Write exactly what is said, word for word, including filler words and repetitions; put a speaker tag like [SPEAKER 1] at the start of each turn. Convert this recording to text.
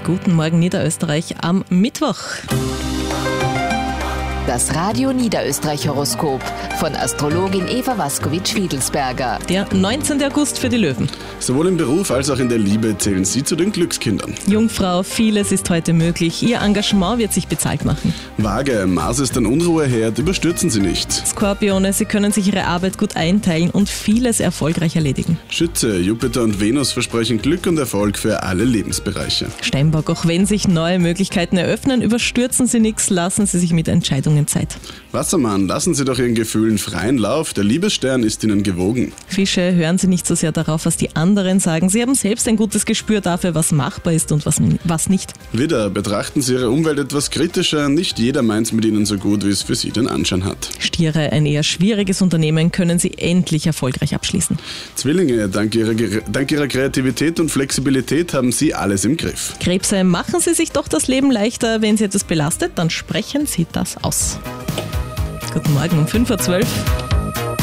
[SPEAKER 1] Guten Morgen Niederösterreich am Mittwoch.
[SPEAKER 2] Das Radio Niederösterreich-Horoskop von Astrologin Eva Waskowitsch-Wiedelsberger.
[SPEAKER 1] Der neunzehnten August für die Löwen.
[SPEAKER 3] Sowohl im Beruf als auch in der Liebe zählen Sie zu den Glückskindern.
[SPEAKER 1] Jungfrau, vieles ist heute möglich. Ihr Engagement wird sich bezahlt machen.
[SPEAKER 3] Waage, Mars ist ein Unruheherd, überstürzen Sie nicht.
[SPEAKER 1] Skorpione, Sie können sich Ihre Arbeit gut einteilen und vieles erfolgreich erledigen.
[SPEAKER 3] Schütze, Jupiter und Venus versprechen Glück und Erfolg für alle Lebensbereiche.
[SPEAKER 1] Steinbock, auch wenn sich neue Möglichkeiten eröffnen, überstürzen Sie nichts, lassen Sie sich mit Entscheidungen Zeit.
[SPEAKER 3] Wassermann, lassen Sie doch Ihren Gefühlen freien Lauf, der Liebesstern ist Ihnen gewogen.
[SPEAKER 1] Fische, hören Sie nicht so sehr darauf, was die anderen sagen. Sie haben selbst ein gutes Gespür dafür, was machbar ist und was, was nicht.
[SPEAKER 3] Widder, betrachten Sie Ihre Umwelt etwas kritischer, nicht jeder meint's mit Ihnen so gut, wie es für Sie den Anschein hat.
[SPEAKER 1] Stiere, ein eher schwieriges Unternehmen können Sie endlich erfolgreich abschließen.
[SPEAKER 3] Zwillinge, dank ihrer, dank ihrer Kreativität und Flexibilität haben Sie alles im Griff.
[SPEAKER 1] Krebse, machen Sie sich doch das Leben leichter. Wenn Sie etwas belastet, dann sprechen Sie das aus. Guten Morgen um fünf Uhr zwölf.